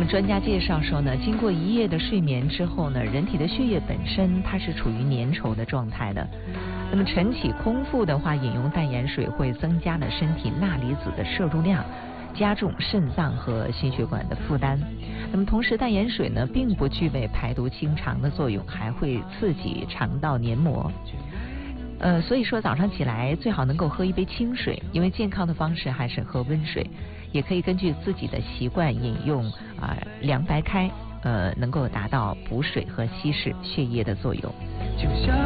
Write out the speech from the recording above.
么专家介绍说呢，经过一夜的睡眠之后呢，人体的血液本身它是处于粘稠的状态的。那么晨起空腹的话，饮用淡盐水会增加了身体钠离子的摄入量，加重肾脏和心血管的负担。那么同时，淡盐水呢并不具备排毒清肠的作用，还会刺激肠道黏膜。所以说早上起来最好能够喝一杯清水，因为健康的方式还是喝温水，也可以根据自己的习惯饮用凉白开，能够达到补水和稀释血液的作用。